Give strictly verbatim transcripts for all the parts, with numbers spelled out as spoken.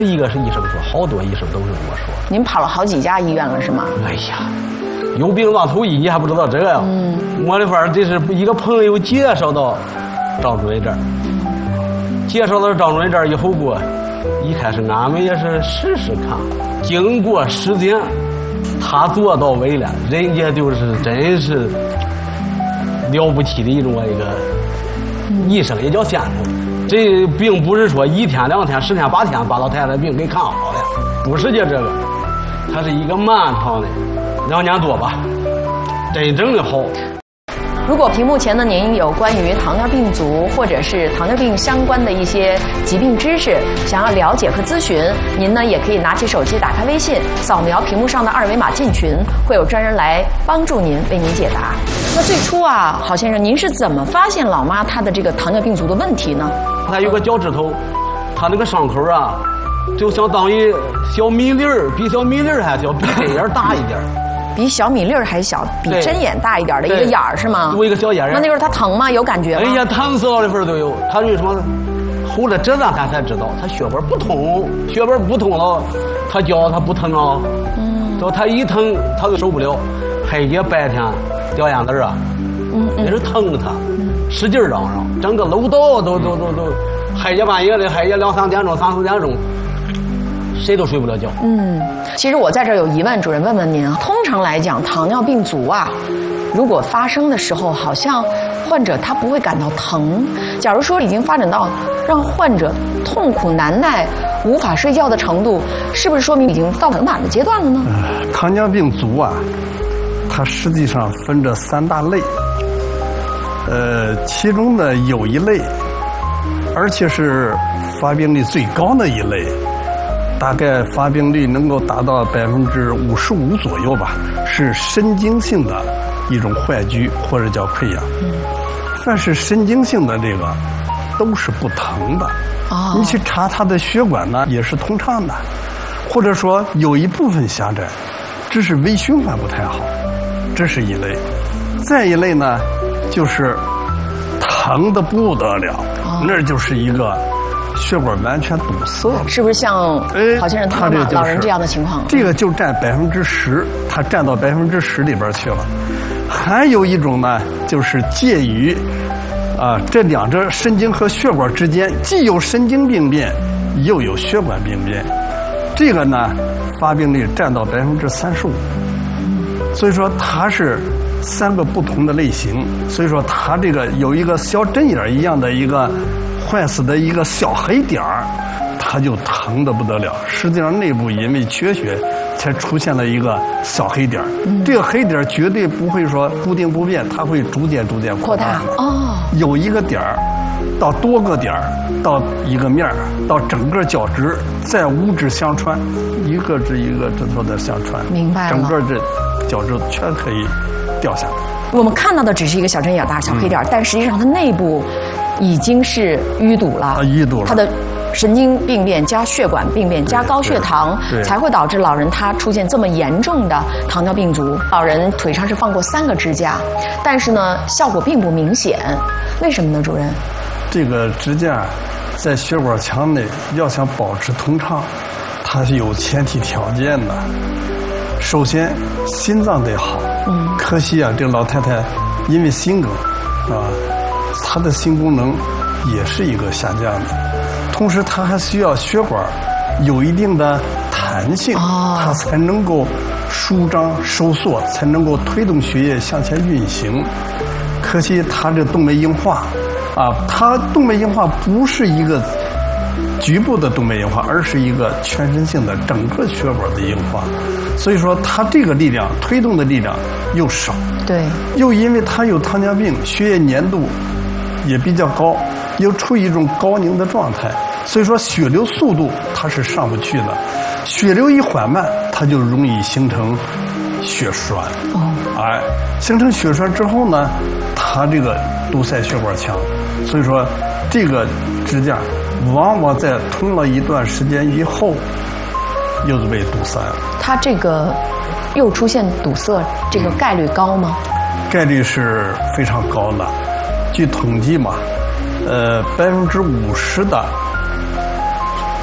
一个是医生说，好多医生都是这么说。 您跑了好几家医院了是吗？ 哎呀，有病乱投医，你还不知道这个呀？ 嗯， 我的话这是一个朋友介绍到张主任这儿，介绍到张主任这儿以后过，一开始俺们也是试试看，经过实践，他做到位了，人家就是真是了不起的一种一个医生，也叫先生。这并不是说一天两天十天八天把老太太病给看好了，不是就这个，它是一个漫长的两年多吧，真正的好。 如果屏幕前的您有关于糖尿病足或者是糖尿病相关的一些疾病知识，想要了解和咨询，您呢也可以拿起手机，打开微信，扫描屏幕上的二维码进群，会有专人来帮助您，为您解答。那最初啊，郝先生，您是怎么发现老妈她的这个糖尿病足的问题呢？ 她有个脚趾头，她那个伤口啊，就相当于小米粒儿，比小米粒儿还小，比针眼大一点。 比小米粒儿还小，比针眼大一点的一个眼儿是吗？ 多一个小眼儿。 那那时候他疼吗？有感觉吗？ 哎呀，疼死了的份都有。他为什么？后来这咱咱才知道，他血管不通，血管不通了，他脚他不疼啊。嗯。到他一疼，他就受不了，黑夜白天掉眼泪啊。嗯嗯。那是疼他，使劲嚷嚷，整个楼道都都都都，黑夜半夜的，黑夜两三点钟、三四点钟。谁都睡不了觉。嗯， 其实我在这儿有疑问，主任问问您啊。通常来讲，糖尿病足啊，如果发生的时候，好像患者他不会感到疼。假如说已经发展到让患者痛苦难耐、无法睡觉的程度，是不是说明已经到了哪个阶段了呢？ 呃、糖尿病足啊，它实际上分着三大类，呃，其中呢有一类，而且是发病率最高的一类。大概发病率能够达到百分之五十五左右吧，是神经性的一种坏疽或者叫溃疡。嗯，凡是神经性的这个都是不疼的。哦，你去查它的血管呢，也是通畅的，或者说有一部分狭窄，只是微循环不太好，这是一类。再一类呢，就是疼得不得了，哦，那就是一个。血管完全堵塞了， 是不是像郝先生他们老人这样的情况？ 这个就占百分之十，它占到百分之十里边去了。还有一种呢，就是介于啊这两者神经和血管之间，既有神经病变，又有血管病变。这个呢，发病率占到百分之三十五。所以说它是三个不同的类型。所以说它这个有一个小针眼一样的一个。坏死的一个小黑点儿，它就疼得不得了。实际上内部因为缺血，才出现了一个小黑点儿。嗯，这个黑点儿绝对不会说固定不变，它会逐渐逐渐扩大。哦，有一个点儿，到多个点儿，到一个面儿，到整个脚趾，再五指相穿，一个指一个指头的相穿。 明白了。 整个这脚趾全可以掉下来。 我们看到的只是一个小针眼大小黑点儿，嗯，但实际上它内部。已经是淤堵了，啊， 淤堵了， 它的神经病变加血管病变加高血糖，才会导致老人他出现这么严重的糖尿病足。老人腿上是放过三个支架，但是呢，效果并不明显，为什么呢，主任？ 这个支架在血管腔内要想保持通畅，它是有前提条件的。首先，心脏得好。嗯。可惜啊，这个老太太因为心梗，啊。它的心功能也是一个下降的，同时它还需要血管有一定的弹性，它才能够舒张收缩，才能够推动血液向前运行。可惜它这动脉硬化啊，它动脉硬化不是一个局部的动脉硬化，而是一个全身性的整个血管的硬化。所以说它这个力量推动的力量又少， 对， 又因为它有糖尿病，血液粘度也比较高，又处于一种高凝的状态，所以说血流速度它是上不去的，血流一缓慢，它就容易形成血栓。哦，哎，形成血栓之后呢，它这个堵塞血管腔，所以说这个支架往往在通了一段时间以后，又是被堵塞了。 它这个又出现堵塞，这个概率高吗？ 概率是非常高的。据统计嘛，呃，百分之五十的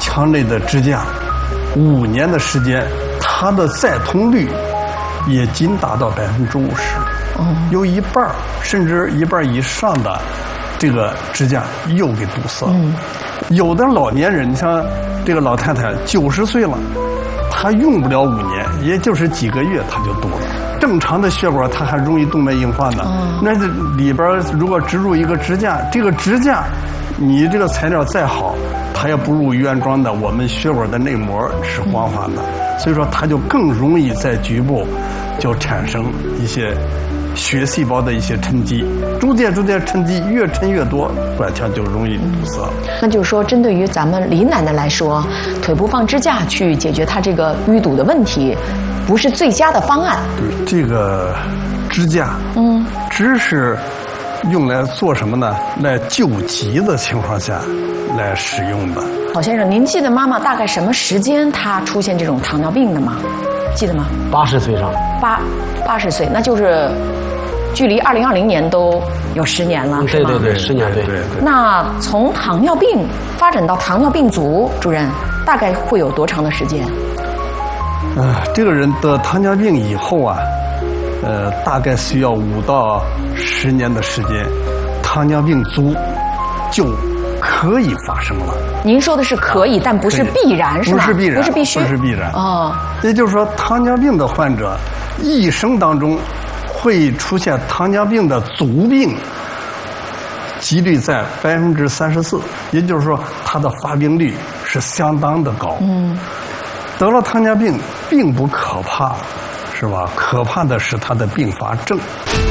腔内的支架，五年的时间，它的再通率也仅达到百分之五十，有一半儿甚至一半以上的这个支架又给堵塞了。嗯、有的老年人，你像这个老太太九十岁了，她用不了五年，也就是几个月她就堵了。正常的血管它还容易动脉硬化呢，嗯、那这里边如果植入一个支架，这个支架你这个材料再好，它也不如原装的我们血管的内膜是光滑的，嗯、所以说它就更容易在局部就产生一些血细胞的一些沉积，逐渐逐渐沉积，越沉越多，管腔就容易堵塞。 嗯、那就是说，针对于咱们李奶奶来说，腿部放支架去解决她这个淤堵的问题，不是最佳的方案。 对，这个支架，嗯，只是用来做什么呢？来救急的情况下来使用的。 郝先生，您记得妈妈大概什么时间她出现这种糖尿病的吗？记得吗？ 八十岁上。 八八十岁，那就是距离二零二零年都有十年了，是吗？ 对对对，十年对对。 那从糖尿病发展到糖尿病足，主任大概会有多长的时间？ 啊，这个人得糖尿病以后啊，呃，大概需要五到十年的时间，糖尿病足就可以发生了。 您说的是可以，啊、但不是必然，是吧？ 不是必然， 不是必须， 不是必然。 哦， 也就是说，糖尿病的患者一生当中会出现糖尿病的足病，几率在百分之三十四，也就是说，它的发病率是相当的高。嗯。得了糖尿病并不可怕，是吧？可怕的是它的并发症。